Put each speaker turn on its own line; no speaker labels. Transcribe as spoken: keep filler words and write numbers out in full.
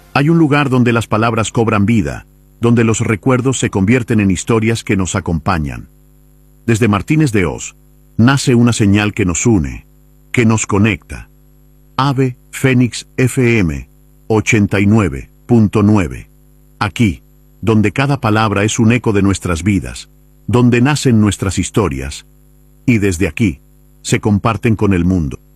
Hay un lugar donde las palabras cobran vida, donde los recuerdos se convierten en historias que nos acompañan. Desde Martínez de Oz, nace una señal que nos une, que nos conecta. Ave Fénix F M ochenta y nueve punto nueve. Aquí, donde cada palabra es un eco de nuestras vidas, donde nacen nuestras historias, y desde aquí, se comparten con el mundo.